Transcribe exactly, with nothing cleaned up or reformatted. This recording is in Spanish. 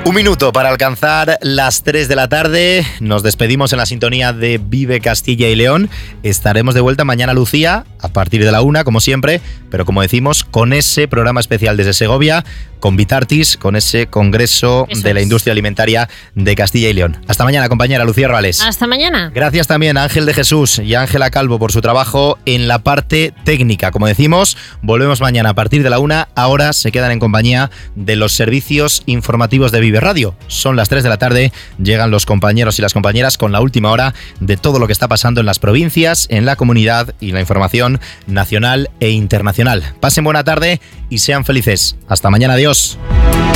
Un minuto para alcanzar las tres de la tarde. Nos despedimos en la sintonía de Vive Castilla y León. Estaremos de vuelta mañana, Lucía, a partir de la una, como siempre, pero como decimos, con ese programa especial desde Segovia, con Vitartis, con ese congreso Eso de la industria alimentaria de Castilla y León. Hasta mañana, compañera Lucía Rales. Hasta mañana. Gracias también a Ángel de Jesús y a Ángela Calvo por su trabajo en la parte técnica. Como decimos, volvemos mañana a partir de la una. Ahora se quedan en compañía de los servicios informativos de Vive Radio. Son las tres de la tarde, llegan los compañeros y las compañeras con la última hora de todo lo que está pasando en las provincias, en la comunidad y la información nacional e internacional. Pasen buena tarde y sean felices. Hasta mañana, adiós.